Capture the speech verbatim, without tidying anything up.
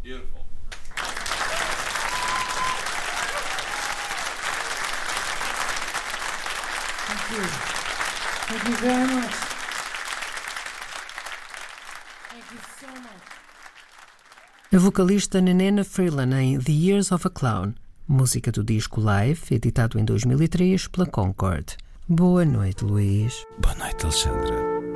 Beautiful. Thank you. Thank you very much. Thank you so much. A vocalista Nenena Freeland em The Years of a Clown, música do disco Live, editado em dois mil e três pela Concord. Boa noite, Luís. Boa noite, Alexandra.